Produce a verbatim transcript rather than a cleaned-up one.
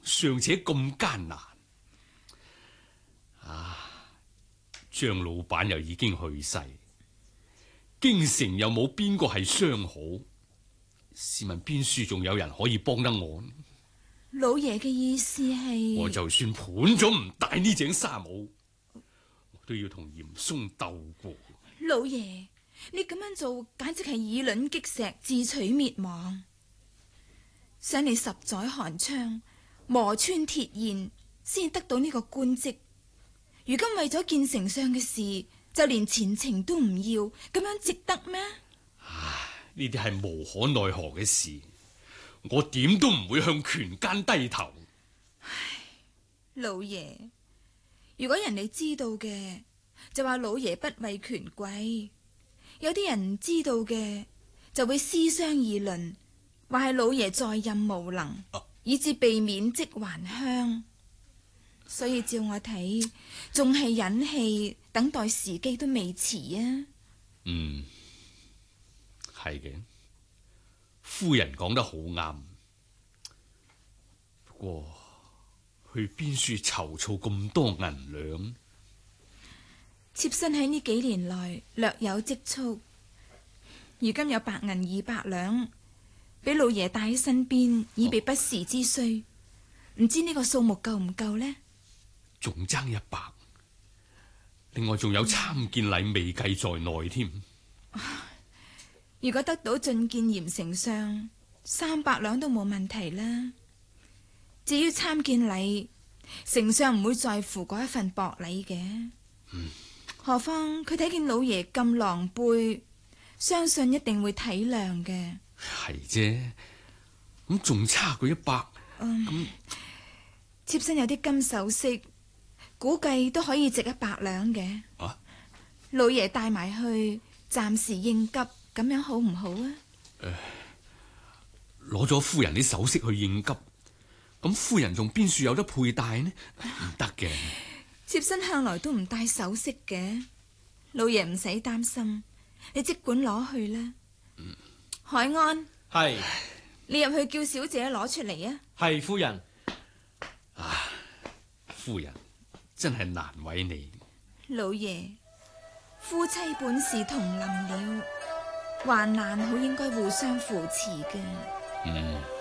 尚且咁艱難。啊，張老闆又已經去世，京城又冇邊個係相好，試問邊處仲有人可以幫得我呢？ 老爺嘅意思係， 我就算判咗唔戴呢頂紗帽，我都要同嚴嵩鬥過。 老爺，你咁樣做簡直係以卵擊石，自取滅亡。想你十載寒窗，磨穿鐵燕，先得到呢個官職。如今為咗見丞相嘅事，就連前程都唔要，咁樣值得咩？ 唉，呢啲係無可奈何嘅事，我點都唔會向權奸低頭。 唉，老爺，如果人哋知道嘅，就話老爺不為權貴；有啲人唔知道嘅，就會私相議論，話係老爺在任無能，啊、以致被免職還鄉。所以照我睇，仲係忍氣，等待時機都未遲啊。 嗯，係嘅，夫人講得好啱。不過去邊處籌措咁多銀兩？ 妾身喺呢幾年來略有積蓄，如今有白銀二百兩，俾老爺帶喺身邊，以備不時之需。唔、哦、知呢個數目夠唔夠呢？ 仲爭一百，另外仲有參見禮未計在內添。 如果得到進見嚴丞相，三百兩都冇問題啦。至於參見禮，丞相唔會在乎嗰一份薄禮嘅。 嗯， 何況佢睇見老爺咁狼狽，相信一定會體諒嘅。 係啫，咁仲差佢一百。 嗯，咁妾身有啲金首飾，估計都可以值一百兩嘅。 啊， 老爺帶埋去，暫時應急，咁樣好唔好啊？ 誒，攞咗夫人啲首飾去應急，咁夫人仲邊處有得佩戴呢？唔得嘅。 妾身向來都唔戴首飾嘅，老爺唔使擔心，你即管攞去啦。嗯，海安， 係， 你入去叫小姐攞出嚟啊。 係夫人。 啊，夫人真係難為你。 老爺，夫妻本是同林鳥，患難好應該互相扶持嘅。 嗯。